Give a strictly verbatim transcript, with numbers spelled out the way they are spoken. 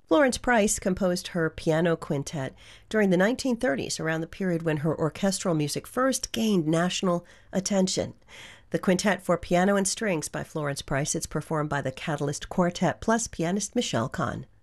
Florence Price composed her piano quintet during the nineteen thirties, around the period when her orchestral music first gained national attention. The Quintet for Piano and Strings by Florence Price. It's performed by the Catalyst Quartet plus pianist Michelle Kahn.